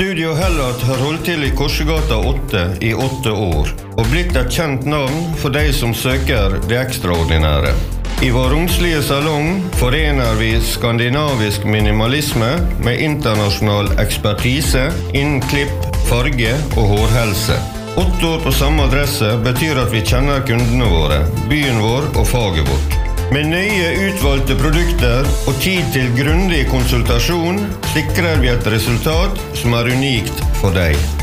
Studio Hellat har holdt til i Korsegata 8 i 8 år, og blitt et kjent navn for de som søker det ekstraordinære. I vår romslige salong forener vi skandinavisk minimalisme med internasjonal ekspertise innen klipp, farge og hårhelse. 8 år på samme adresse betyr at vi kjenner kundene våre, byen vår og faget vårt. Med nøye utvalgte produkter og tid til grundig konsultasjon sikrer vi et resultat som er unikt for deg.